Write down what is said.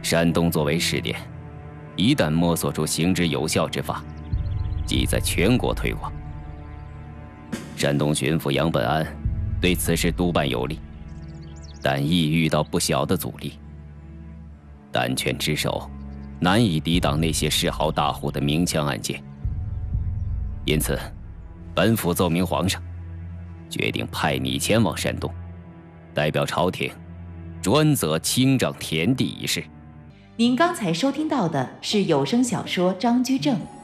山东作为试点，一旦摸索出行之有效之法，即在全国推广。山东巡抚杨本安对此事督办有力，但亦遇到不小的阻力。单权之手难以抵挡那些世豪大户的明枪暗箭，因此，本府奏明皇上，决定派你前往山东，代表朝廷，专责清掌田地一事。 您刚才收听到的是有声小说《张居正》，